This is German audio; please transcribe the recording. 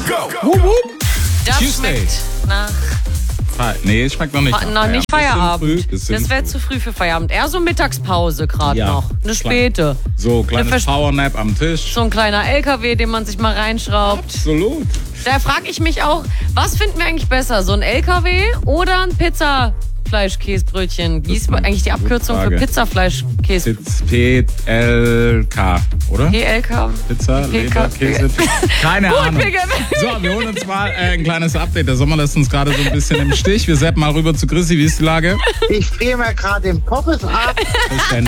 Wup, wup. Das Tuesday. schmeckt nach... Nee, es schmeckt noch nicht. Noch nicht Feierabend. Bisschen Das wäre zu früh für Feierabend. Eher so Mittagspause gerade Ja, noch. Eine späte. So, kleines Powernap am Tisch. So ein kleiner LKW, den man sich mal reinschraubt. Absolut. Da frage ich mich auch, was finden wir eigentlich besser? So ein LKW oder ein Pizzafleischkäsebrötchen? Wie ist eigentlich die Abkürzung für Pizzafleischkäse? PLK, oder? PLK? Pizza, Leber, Käse. Keine Ahnung. So, wir holen uns mal ein kleines Update. Der Sommer lässt uns gerade so ein bisschen im Stich. Wir zappen mal rüber zu Chrissy. Wie ist die Lage? Ich friere mir gerade den Poppes ab. Verständlich.